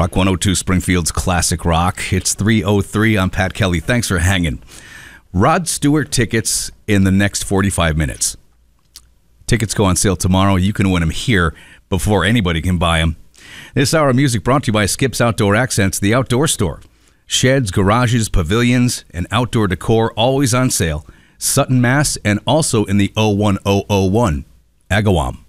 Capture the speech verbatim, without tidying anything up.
Rock one oh two, Springfield's Classic Rock. It's three oh three. I'm Pat Kelly. Thanks for hanging. Rod Stewart tickets in the next forty-five minutes. Tickets go on sale tomorrow. You can win them here before anybody can buy them. This hour of music brought to you by Skip's Outdoor Accents, the outdoor store. Sheds, garages, pavilions, and outdoor decor always on sale. Sutton, Mass, and also in the oh one oh oh one, Agawam.